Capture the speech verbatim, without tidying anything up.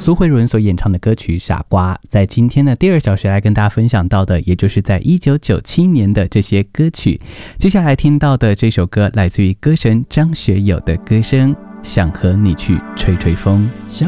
苏慧伦所演唱的歌曲《傻瓜》。在今天的第二小时来跟大家分享到的，也就是在一九九七年的这些歌曲。接下来听到的这首歌来自于歌神张学友的歌声，想和你去吹吹风。 想